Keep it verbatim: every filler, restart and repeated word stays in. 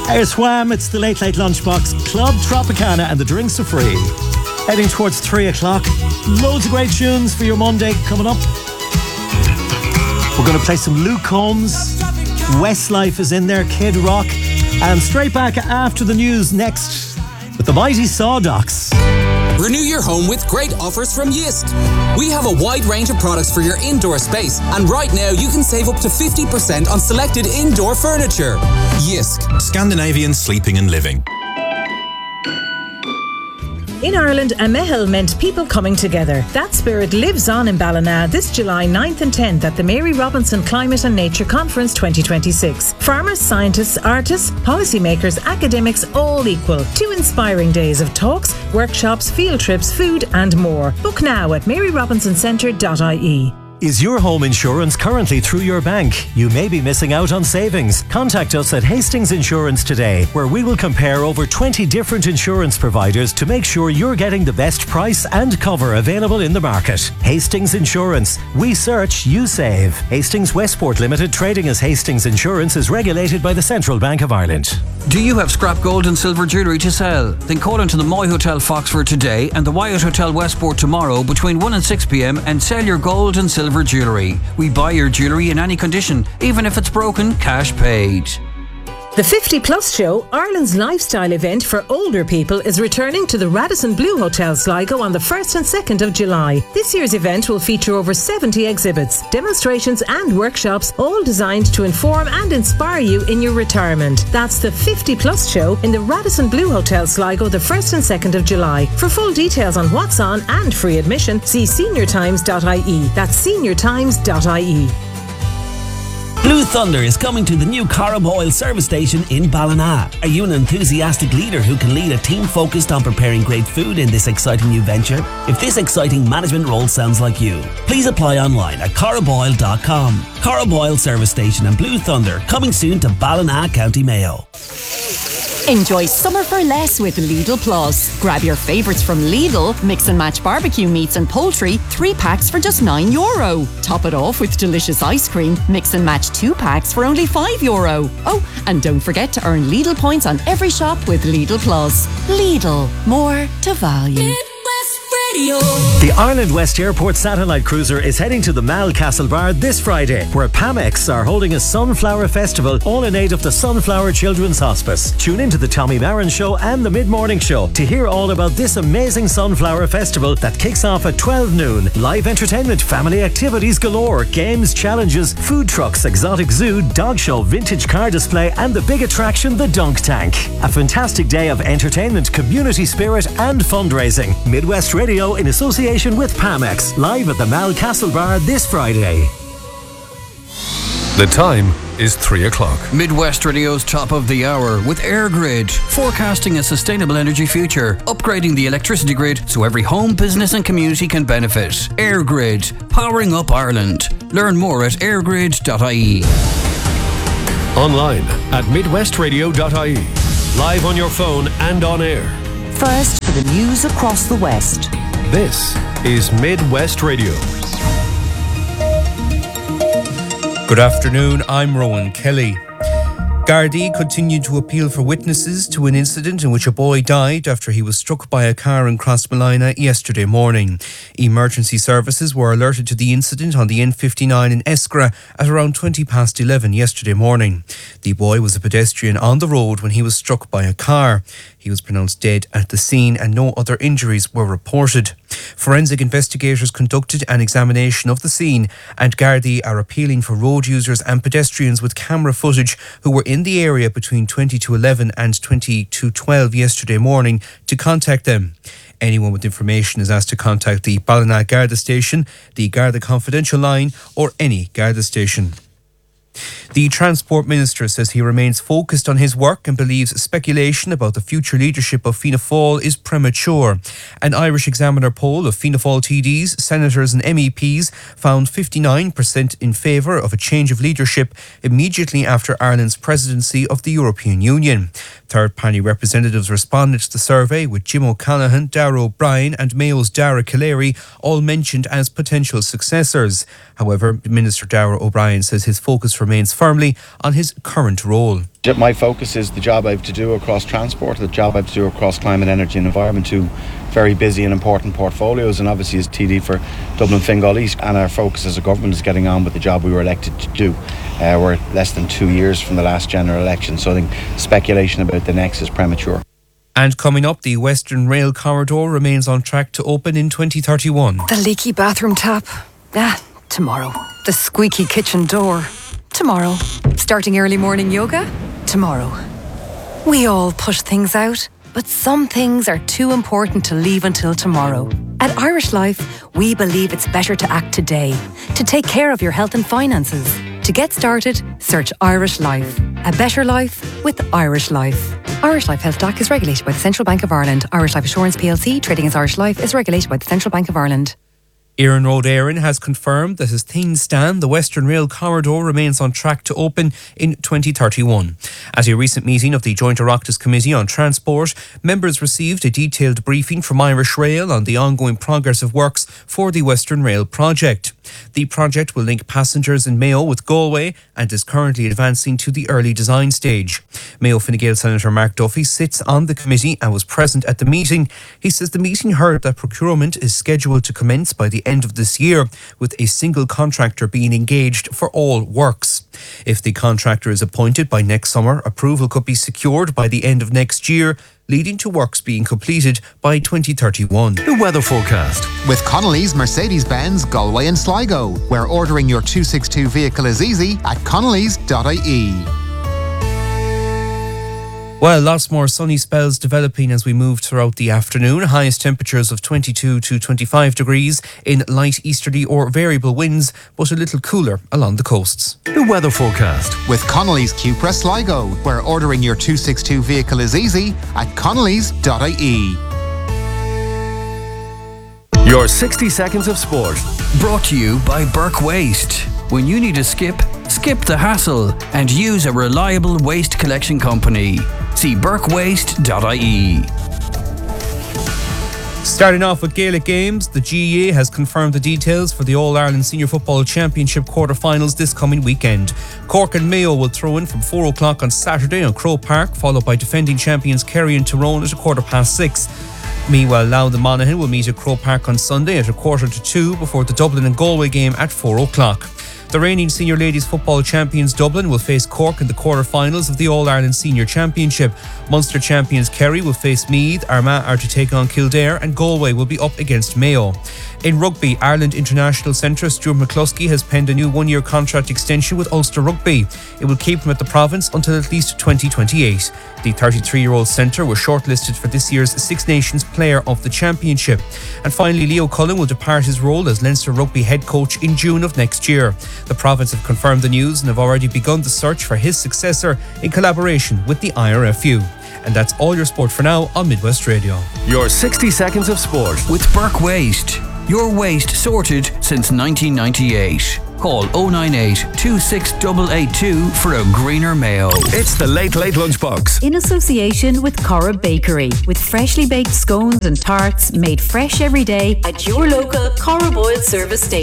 There's Wham, it's the Late Late Lunchbox, Club Tropicana, and the drinks are free. Heading towards three o'clock. Loads of great tunes for your Monday coming up. We're going to play some Luke Combs. Westlife is in there, Kid Rock. And straight back after the news next with the mighty Sawdocks. Renew your home with great offers from Jysk. We have a wide range of products for your indoor space, and right now you can save up to fifty percent on selected indoor furniture. Jysk. Scandinavian sleeping and living. In Ireland, a mehel meant people coming together. That spirit lives on in Ballina this July ninth and tenth at the Mary Robinson Climate and Nature Conference twenty twenty-six. Farmers, scientists, artists, policymakers, academics, all equal. Two inspiring days of talks, workshops, field trips, food and more. Book now at mary robinson centre dot I E. Is your home insurance currently through your bank? You may be missing out on savings. Contact us at Hastings Insurance today, where we will compare over twenty different insurance providers to make sure you're getting the best price and cover available in the market. Hastings Insurance. We search, you save. Hastings Westport Limited, trading as Hastings Insurance, is regulated by the Central Bank of Ireland. Do you have scrap gold and silver jewellery to sell? Then call into the Moy Hotel Foxford today and the Wyatt Hotel Westport tomorrow between one and six p.m. and sell your gold and silver jewellery. We buy your jewellery in any condition, even if it's broken, cash paid. The fifty plus Show, Ireland's lifestyle event for older people, is returning to the Radisson Blu Hotel Sligo on the first and second of July. This year's event will feature over seventy exhibits, demonstrations and workshops, all designed to inform and inspire you in your retirement. That's the fifty plus Show in the Radisson Blu Hotel Sligo the first and second of July. For full details on what's on and free admission, see senior times dot I E. That's senior times dot I E. Blue Thunder is coming to the new Corrib Oil service station in Ballina. Are you an enthusiastic leader who can lead a team focused on preparing great food in this exciting new venture? If this exciting management role sounds like you, please apply online at corrib oil dot com. Corrib Oil service station and Blue Thunder coming soon to Ballina, County Mayo. Enjoy summer for less with Lidl Plus. Grab your favourites from Lidl, mix and match barbecue meats and poultry, three packs for just nine euro. Top it off with delicious ice cream, mix and match two packs for only five euro. Oh, and don't forget to earn Lidl points on every shop with Lidl Plus. Lidl, more to value. The Ireland West Airport Satellite Cruiser is heading to the Mal Castlebar this Friday, where Pamex are holding a Sunflower Festival, all in aid of the Sunflower Children's Hospice. Tune into the Tommy Marin Show and the Mid-Morning Show to hear all about this amazing Sunflower Festival that kicks off at twelve noon. Live entertainment, family activities galore, games, challenges, food trucks, exotic zoo, dog show, vintage car display, and the big attraction, the Dunk Tank. A fantastic day of entertainment, community spirit, and fundraising. Midwest Radio in association with Pamex, live at the Mal Castlebar this Friday. The time is three o'clock. Midwest Radio's top of the hour with EirGrid, forecasting a sustainable energy future, upgrading the electricity grid so every home, business and community can benefit. EirGrid, powering up Ireland. Learn more at air grid dot I E. Online at midwest radio dot I E. Live on your phone and on air. First for the news across the West. This is Midwest Radio. Good afternoon, I'm Rowan Kelly. Gardaí continued to appeal for witnesses to an incident in which a boy died after he was struck by a car in Crossmolina yesterday morning. Emergency services were alerted to the incident on the N fifty-nine in Eskra at around twenty past eleven yesterday morning. The boy was a pedestrian on the road when he was struck by a car. He was pronounced dead at the scene and no other injuries were reported. Forensic investigators conducted an examination of the scene and Gardaí are appealing for road users and pedestrians with camera footage who were in the area between twenty to eleven and twenty to twelve yesterday morning to contact them. Anyone with information is asked to contact the Ballina Garda station, the Garda Confidential line or any Garda station. The Transport Minister says he remains focused on his work and believes speculation about the future leadership of Fianna Fáil is premature. An Irish Examiner poll of Fianna Fáil T Ds, senators and M E Ps found fifty-nine percent in favour of a change of leadership immediately after Ireland's presidency of the European Union. Third-party representatives responded to the survey with Jim O'Callaghan, Darragh O'Brien and Mayo's Dara Callery all mentioned as potential successors. However, Minister Darragh O'Brien says his focus Ross remains firmly on his current role. My focus is the job I have to do across transport, the job I have to do across climate, energy and environment, two very busy and important portfolios, and obviously as T D for Dublin Fingal East. And our focus as a government is getting on with the job we were elected to do. Uh, we're less than two years from the last general election, so I think speculation about the next is premature. And coming up, the Western Rail Corridor remains on track to open in twenty thirty-one. The leaky bathroom tap? Ah, tomorrow. The squeaky kitchen door? Tomorrow. Starting early morning yoga? Tomorrow. We all push things out, but some things are too important to leave until tomorrow. At Irish Life, we believe it's better to act today, to take care of your health and finances. To get started, search Irish Life. A better life with Irish Life. Irish Life Health D A C is regulated by the Central Bank of Ireland. Irish Life Assurance P L C, trading as Irish Life, is regulated by the Central Bank of Ireland. Éireann Road Éireann has confirmed that as things stand, the Western Rail Corridor remains on track to open in twenty thirty-one. At a recent meeting of the Joint Oireachtas Committee on Transport, members received a detailed briefing from Irish Rail on the ongoing progress of works for the Western Rail project. The project will link passengers in Mayo with Galway and is currently advancing to the early design stage. Mayo Fine Gael Senator Mark Duffy sits on the committee and was present at the meeting. He says the meeting heard that procurement is scheduled to commence by the end of this year, with a single contractor being engaged for all works. If the contractor is appointed by next summer, approval could be secured by the end of next year, leading to works being completed by twenty thirty-one. The weather forecast. With Connolly's Mercedes-Benz Galway and Sligo, where ordering your two sixty-two vehicle is easy at connellys dot I E. Well, lots more sunny spells developing as we move throughout the afternoon. Highest temperatures of twenty-two to twenty-five degrees in light easterly or variable winds, but a little cooler along the coasts. The weather forecast. With Connolly's Cupra Sligo, where ordering your two sixty-two vehicle is easy at connellys dot I E. Your sixty seconds of sport. Brought to you by Burke Waste. When you need a skip, skip the hassle and use a reliable waste collection company. See burke waste dot I E. Starting off with Gaelic games, the G A A has confirmed the details for the All-Ireland Senior Football Championship quarter-finals this coming weekend. Cork and Mayo will throw in from four o'clock on Saturday on Croke Park, followed by defending champions Kerry and Tyrone at a quarter past six. Meanwhile, Louth and Monaghan will meet at Croke Park on Sunday at a quarter to two before the Dublin and Galway game at four o'clock. The reigning Senior Ladies Football Champions Dublin will face Cork in the quarter-finals of the All-Ireland Senior Championship. Munster champions Kerry will face Meath, Armagh are to take on Kildare, and Galway will be up against Mayo. In rugby, Ireland international centre Stuart McCluskey has penned a new one-year contract extension with Ulster Rugby. It will keep him at the province until at least twenty twenty-eight. The thirty-three-year-old centre was shortlisted for this year's Six Nations Player of the Championship. And finally, Leo Cullen will depart his role as Leinster Rugby head coach in June of next year. The province have confirmed the news and have already begun the search for his successor in collaboration with the I R F U. And that's all your sport for now on Midwest Radio. Your sixty seconds of sport. With Burke Waste. Your waste sorted since nineteen ninety-eight. Call oh nine eight, two six eight eight two for a greener Mayo. It's the Late Late Lunchbox. In association with Corrib Bakery, with freshly baked scones and tarts made fresh every day at your local Corrib Oil service station.